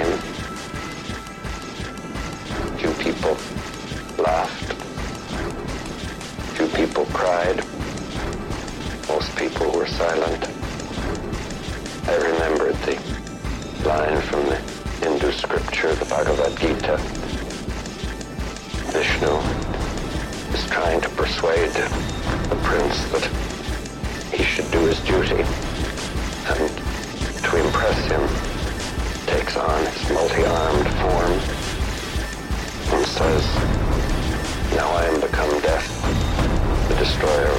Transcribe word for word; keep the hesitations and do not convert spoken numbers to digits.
time. Few people laughed. Few people cried. Most people were silent. I remembered the line from the Hindu scripture, the Bhagavad Gita. Vishnu is trying to persuade the prince that he should do his duty, and to impress him takes on his multi-armed form and says, "Now I am become death, the destroyer